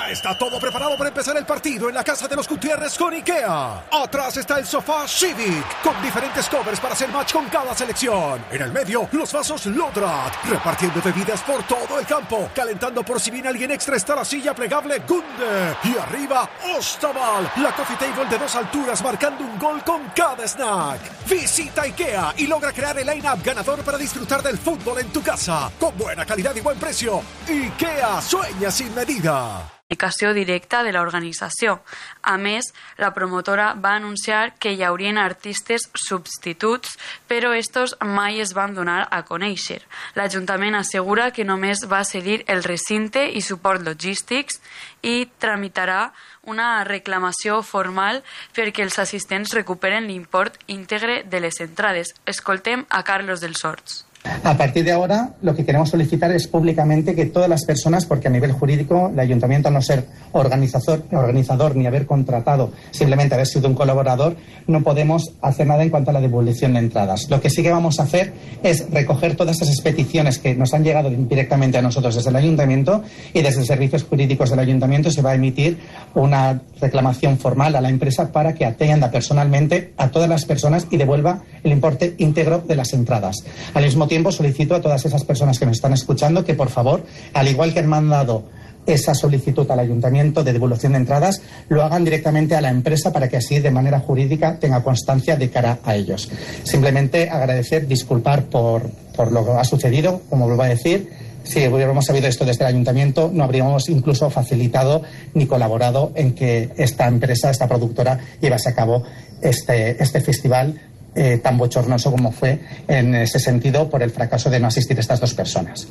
Ya está todo preparado para empezar el partido en la casa de los Gutiérrez con IKEA. Atrás está el sofá Civic, con diferentes covers para hacer match con cada selección. En el medio, los vasos Lodrat, repartiendo bebidas por todo el campo. Calentando por si viene alguien extra está la silla plegable Gunde. Y arriba, Ostaval, la coffee table de 2 alturas marcando un gol con cada snack. Visita IKEA y logra crear el line-up ganador para disfrutar del fútbol en tu casa. Con buena calidad y buen precio. IKEA sueña sin medida. Comunicació directa de l'organització. A més, la promotora va anunciar que hi haurien artistes substituts, però estos mai es van donar a conèixer. L'Ajuntament assegura que només va cedir el recinte i suport logístics i tramitarà una reclamació formal perquè els assistents recuperen l'import íntegre de les entrades. Escoltem a Carlos dels Horts. A partir de ahora, lo que queremos solicitar es públicamente que todas las personas, porque a nivel jurídico, el ayuntamiento, al no ser organizador ni haber contratado, simplemente haber sido un colaborador, no podemos hacer nada en cuanto a la devolución de entradas. Lo que sí que vamos a hacer es recoger todas esas peticiones que nos han llegado directamente a nosotros desde el ayuntamiento, y desde servicios jurídicos del ayuntamiento se va a emitir una reclamación formal a la empresa para que atienda personalmente a todas las personas y devuelva el importe íntegro de las entradas. Al mismo tiempo, solicito a todas esas personas que me están escuchando que, por favor, al igual que han mandado esa solicitud al ayuntamiento de devolución de entradas, lo hagan directamente a la empresa para que así, de manera jurídica, tenga constancia de cara a ellos. Simplemente agradecer, disculpar por lo que ha sucedido, como vuelvo a decir. Si hubiéramos sabido esto desde el ayuntamiento, no habríamos incluso facilitado ni colaborado en que esta empresa, esta productora, llevase a cabo este festival tan bochornoso como fue en ese sentido por el fracaso de no asistir a estas 2 personas.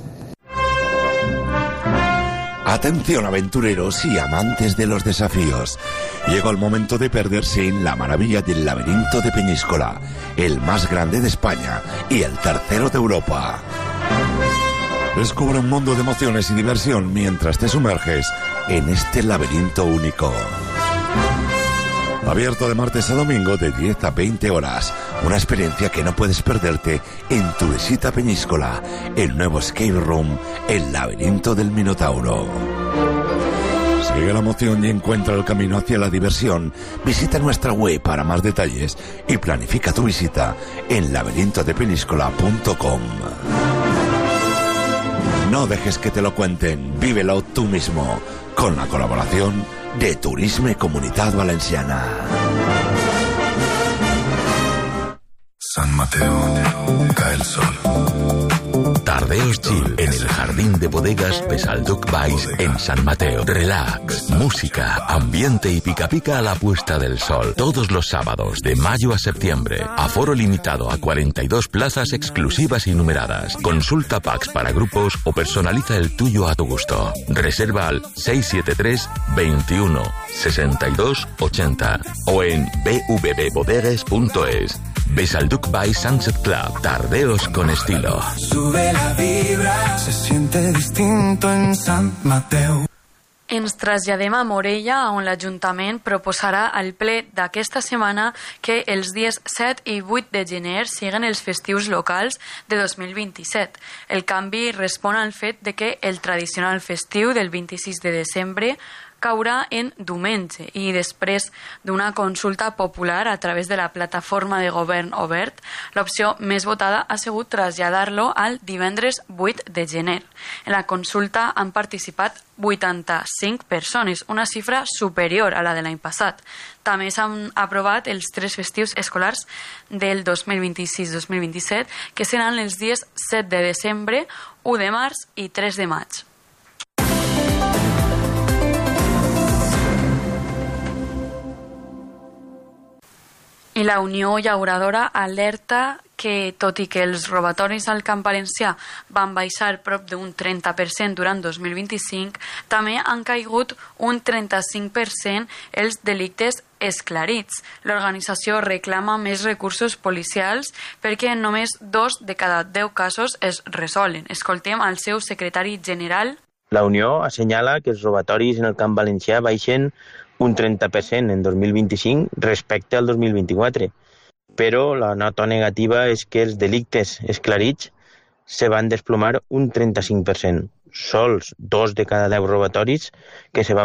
Atención aventureros y amantes de los desafíos. Llegó el momento de perderse en la maravilla del laberinto de Peñíscola, el más grande de España y el tercero de Europa. Descubre un mundo de emociones y diversión mientras te sumerges en este laberinto único. Abierto de martes a domingo de 10 a 20 horas. Una experiencia que no puedes perderte en tu visita a Peñíscola, el nuevo escape room, el laberinto del Minotauro. Sigue la emoción y encuentra el camino hacia la diversión. Visita nuestra web para más detalles y planifica tu visita en laberintodepeniscola.com. No dejes que te lo cuenten, vívelo tú mismo, con la colaboración de Turisme i Comunitat Valenciana. San Mateo, cae el sol. Tardeos Chill en el jardín de bodegas Besalduc Valls en San Mateo. Relax, música, ambiente y pica pica a la puesta del sol. Todos los sábados de mayo a septiembre. Aforo limitado a 42 plazas exclusivas y numeradas. Consulta packs para grupos o personaliza el tuyo a tu gusto. Reserva al 673 21 62 80 o en bvbbodegues.es. Besalduc Valls Sunset Club. Tardeos con estilo. Sube la vibra, se siente distinto en San Mateo. Ens traslladem a Morella, on l'Ajuntament proposarà al ple d'aquesta setmana que els dies 7 i 8 de gener siguin els festius locals de 2027. El canvi respon al fet de que el tradicional festiu del 26 de desembre caurà en diumenge i després d'una consulta popular a través de la plataforma de govern obert, l'opció més votada ha sigut traslladar-lo al divendres 8 de gener. En la consulta han participat 85 persones, una xifra superior a la de l'any passat. També s'han aprovat els 3 festius escolars del 2026-2027, que seran els dies 7 de desembre, 1 de març i 3 de maig. I la Unió Llauradora alerta que, tot i que els robatoris al Camp Valencià van baixar prop d'un 30% durant 2025, també han caigut un 35% els delictes esclarits. L'organització reclama més recursos policials perquè només 2 de cada 10 casos es resolen. Escoltem al seu secretari general. La Unió assenyala que els robatoris en el Camp Valencià baixen un 30% en 2025 respecte al 2024. Però la nota negativa és que els delictes esclarits se van desplomar un 35%. Sols 2 de cada 10 robatoris que se van